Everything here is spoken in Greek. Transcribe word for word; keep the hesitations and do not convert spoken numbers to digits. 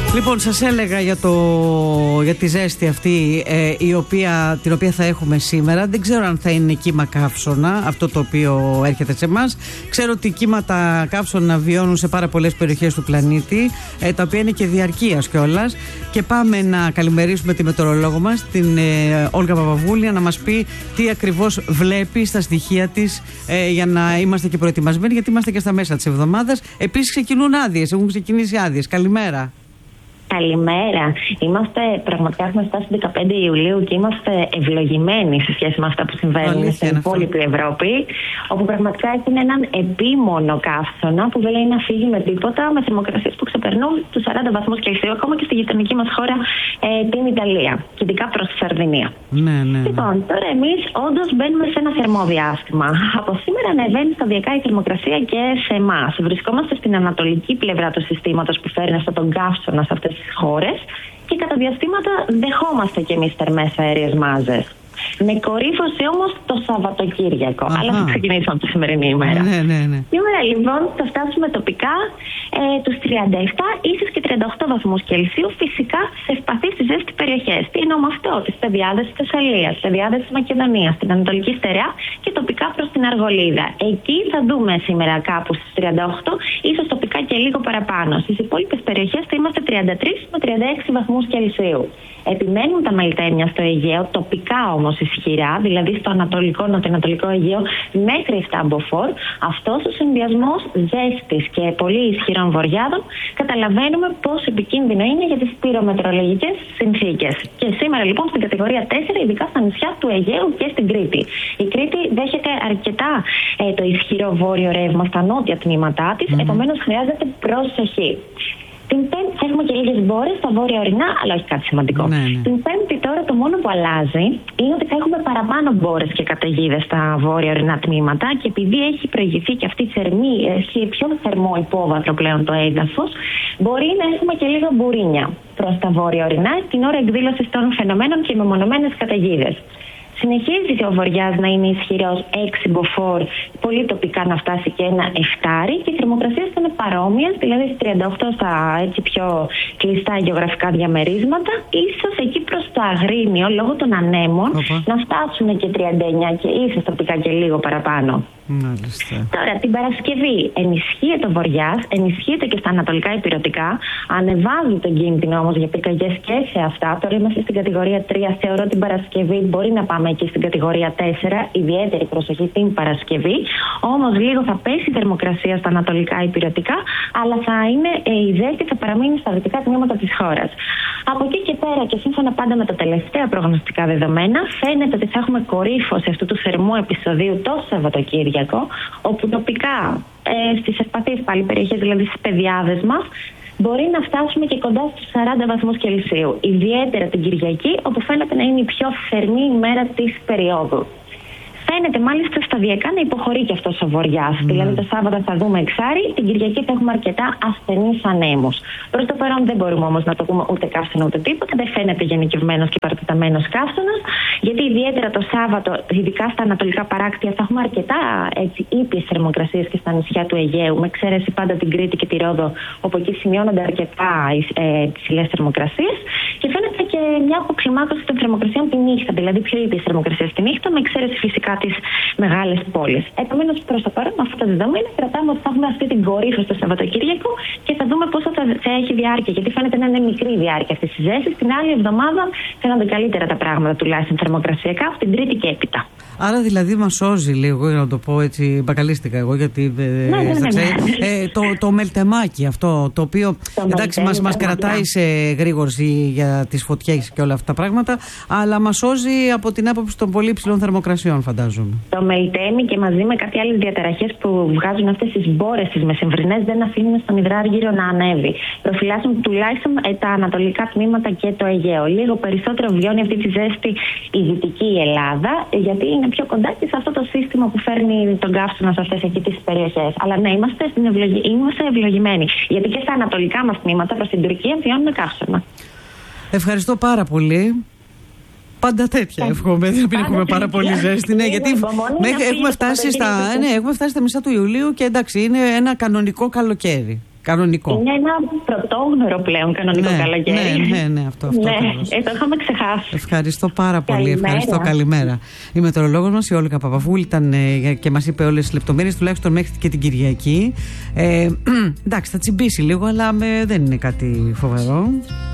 Λοιπόν, σας έλεγα για, το, για τη ζέστη αυτή ε, η οποία, την οποία θα έχουμε σήμερα. Δεν ξέρω αν θα είναι κύμα καύσωνα αυτό το οποίο έρχεται σε εμάς. Ξέρω ότι κύματα καύσωνα βιώνουν σε πάρα πολλές περιοχές του πλανήτη, ε, τα οποία είναι και διαρκείας κιόλας. Και πάμε να καλημερίσουμε τη μετεωρολόγο μας, την ε, Όλγα Παπαβούλια, να μας πει τι ακριβώς βλέπει στα στοιχεία της, ε, για να είμαστε και προετοιμασμένοι, γιατί είμαστε και στα μέσα της εβδομάδας. Επίσης ξεκινούν άδειες, έχουν ξεκινήσει άδειες. Καλημέρα. Καλημέρα. Είμαστε, πραγματικά έχουμε φτάσει δεκαπέντε Ιουλίου και είμαστε ευλογημένοι σε σχέση με αυτά που συμβαίνουν στην υπόλοιπη Ευρώπη, όπου πραγματικά έχουν έναν επίμονο καύσωνα που δεν λέει να φύγει με τίποτα, με θερμοκρασίες που ξεπερνούν τους σαράντα βαθμούς Κελσίου, ακόμα και στη γειτονική μας χώρα, ε, την Ιταλία, και ειδικά προς τη Σαρδινία. Ναι, ναι. Λοιπόν, τώρα εμείς όντως μπαίνουμε σε ένα θερμό διάστημα. Από σήμερα ανεβαίνει σταδιακά η θερμοκρασία και σε εμάς. Βρισκόμαστε στην ανατολική πλευρά του συστήματος που φέρνει αυτόν τον καύσωνα σε αυτές τις χώρες και κατά διαστήματα δεχόμαστε και εμείς θερμές αέριες μάζες. Με κορύφωση όμως το Σαββατοκύριακο. Αχα. Αλλά θα ξεκινήσουμε από τη σημερινή ημέρα. Ναι, ναι, ναι. Σήμερα λοιπόν θα φτάσουμε τοπικά ε, τους τριάντα επτά, ίσως και τριάντα οκτώ βαθμούς Κελσίου, φυσικά σε ευπαθείς στις ζέστη περιοχές. Τι εννοώ με αυτό? Τις πεδιάδες της Θεσσαλίας, τις πεδιάδες της Μακεδονίας, την Ανατολική Στερεά και τοπικά προς την Αργολίδα. Εκεί θα δούμε σήμερα κάπου στις τριάντα οκτώ, ίσως τοπικά και λίγο παραπάνω. Στις υπόλοιπες περιοχές θα είμαστε τριάντα τρεις με τριάντα έξι βαθμούς Κελσίου. Επιμένουν τα μελτέμια στο Αιγαίο, τοπικά όμως ισχυρά, δηλαδή στο ανατολικό, νοτιοανατολικό Αιγαίο μέχρι εφτά μποφόρ. Αυτός ο συνδυασμός ζέστης και πολύ ισχυρών βορειάδων καταλαβαίνουμε πόσο επικίνδυνο είναι για τις πυρομετρολογικές συνθήκες. Και σήμερα λοιπόν στην κατηγορία τέσσερα, ειδικά στα νησιά του Αιγαίου και στην Κρήτη. Η Κρήτη δέχεται αρκετά ε, το ισχυρό βόρειο ρεύμα στα νότια τμήματά της, mm-hmm. επομένως χρειάζεται προσοχή. Την Πέμπτη θα έχουμε και λίγες μπόρες στα βόρεια ορεινά, αλλά όχι κάτι σημαντικό. Ναι, ναι. Την Πέμπτη τώρα το μόνο που αλλάζει είναι ότι θα έχουμε παραπάνω μπόρες και καταιγίδες στα βόρεια ορεινά τμήματα, και επειδή έχει προηγηθεί και αυτή η θερμή, έχει πιο θερμό υπόβαθρο πλέον το έδαφος, μπορεί να έχουμε και λίγα μπουρίνια προς τα βόρεια ορεινά την ώρα εκδήλωσης των φαινομένων και μεμονωμένες καταιγίδες. Συνεχίζει ο βοριάς να είναι ισχυρός έξι μποφόρ, πολύ τοπικά να φτάσει και ένα εφτάρι, και οι θερμοκρασίες θα είναι παρόμοιες, δηλαδή στις τριάντα οκτώ στα έτσι πιο κλειστά γεωγραφικά διαμερίσματα, ίσως εκεί προς το Αγρίνιο λόγω των ανέμων Οπα. να φτάσουν και τριάντα εννιά και ίσως τοπικά και λίγο παραπάνω. Μάλιστα. Τώρα την Παρασκευή ενισχύεται ο βοριάς, ενισχύεται και στα ανατολικά υπηρετικά, ανεβάζει τον κίνδυνο όμως για πυρκαγιές και σε αυτά. Τώρα είμαστε στην κατηγορία τρία, θεωρώ την Παρασκευή μπορεί να πάμε εκεί στην κατηγορία τέσσερα, ιδιαίτερη προσοχή την Παρασκευή. Όμως λίγο θα πέσει η θερμοκρασία στα ανατολικά υπηρετικά, αλλά θα είναι, ε, η ζέστη θα παραμείνει στα δυτικά τμήματα της χώρας. Από εκεί και πέρα, και σύμφωνα πάντα με τα τελευταία προγνωστικά δεδομένα, φαίνεται ότι θα έχουμε κορύφωση αυτού του θερμού επεισοδίου το Σαββατοκύριακο, όπου τοπικά ε, στις ευπαθείς πάλι περιοχές, δηλαδή στις πεδιάδες μας, μπορεί να φτάσουμε και κοντά στους σαράντα βαθμούς Κελσίου. Ιδιαίτερα την Κυριακή, όπου φαίνεται να είναι η πιο θερμή ημέρα της περίοδου. Φαίνεται μάλιστα σταδιακά να υποχωρεί και αυτός ο βοριάς. Mm. Δηλαδή το Σάββατο θα δούμε εξάρι, την Κυριακή θα έχουμε αρκετά ασθενείς ανέμους. Προς το παρόν δεν μπορούμε όμως να το πούμε ούτε καύσωνα ούτε τίποτα. Δεν φαίνεται γενικευμένος και παρατεταμένος καύσωνας, γιατί ιδιαίτερα το Σάββατο, ειδικά στα ανατολικά παράκτια, θα έχουμε αρκετά έτσι ήπιες θερμοκρασίες και στα νησιά του Αιγαίου, με εξαίρεση πάντα την Κρήτη και τη Ρόδο, όπου εκεί σημειώνονται αρκετά ε, υψηλές θερμοκρασίες. Και φαίνεται και μια αποκλιμάκωση των θερμοκρασιών τη νύχτα, δηλαδή πιο ήπιες θερμοκρασίες τη νύχτα, με εξαίρεση φυσικά τις μεγάλες πόλεις. Επομένως, προς το παρόν, με αυτά τα δεδομένα, κρατάμε ότι θα έχουμε αυτή την κορύφωση στο Σαββατοκύριακο και θα δούμε πόσο θα, θα έχει διάρκεια. Γιατί φαίνεται να είναι μικρή διάρκεια αυτή τη ζέστη. Την άλλη εβδομάδα φαίνονται καλύτερα τα πράγματα, τουλάχιστον θερμοκρασιακά, από την Τρίτη και έπειτα. Άρα δηλαδή μας σώζει λίγο, για να το πω έτσι, μπακαλίστηκα εγώ, γιατί ε, ναι, ναι, ναι, ναι. Ε, το, το μελτεμάκι αυτό, το οποίο το εντάξει μας, μας κρατάει σε γρήγορση για τις φωτιές και όλα αυτά τα πράγματα, αλλά μας σώζει από την άποψη των πολύ υψηλών θερμοκρασιών, φαντάζομαι. Το μελτέμι και μαζί με κάποιες άλλες διαταραχές που βγάζουν αυτές τις μπόρες τις μεσημβρινές δεν αφήνουν στον υδράργυρο να ανέβει. Προφυλάσσουν τουλάχιστον ε, τα ανατολικά τμήματα και το Αιγαίο. Λίγο περισσότερο βιώνει αυτή τη ζέστη η δυτική Ελλάδα, γιατί είναι πιο κοντά και σε αυτό το σύστημα που φέρνει τον καύσωνα σε αυτές εκεί τις περιοχές. Αλλά ναι, είμαστε, στην ευλογη... είμαστε ευλογημένοι. Γιατί και στα ανατολικά μας τμήματα προς την Τουρκία βιώνουμε καύσωνα. Ευχαριστώ πάρα πολύ. Πάντα τέτοια εύχομαι, δεν έχουμε πάρα πολύ ζέστη. Ναι, γιατί έχουμε φτάσει, στα, ναι, έχουμε φτάσει στα μισά του Ιουλίου και εντάξει, είναι ένα κανονικό καλοκαίρι. Κανονικό. Είναι ένα πρωτόγνωρο πλέον κανονικό ναι, καλοκαίρι. Ναι, ναι, ναι, αυτό. αυτό ναι, ε, το είχαμε ξεχάσει. Ευχαριστώ πάρα πολύ. Καλημέρα. Ευχαριστώ. Καλημέρα. Η μετεωρολόγος μας, η Όλγα Παπαβούλη, ήταν ε, και μας είπε όλες τις λεπτομέρειες, τουλάχιστον μέχρι και την Κυριακή. Ε, εντάξει, θα τσιμπήσει λίγο, αλλά με, δεν είναι κάτι φοβερό.